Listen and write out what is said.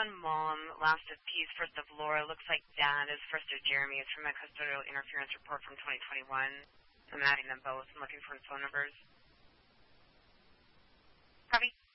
on Mom, last of P's, first of Laura, looks like Dad is first of Jeremy. It's from a custodial interference report from 2021. I'm adding them both and looking for phone numbers. Copy.